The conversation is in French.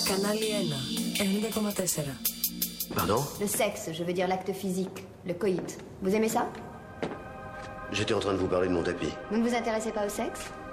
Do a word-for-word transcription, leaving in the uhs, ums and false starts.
Κανάλι ένα, ενενήντα κόμμα τέσσερα. Pardon? Le sexe, je veux dire l'acte physique, le coït. Vous aimez ça? J'étais en train de vous parler de mon tapis. Vous ne vous intéressez pas au sexe?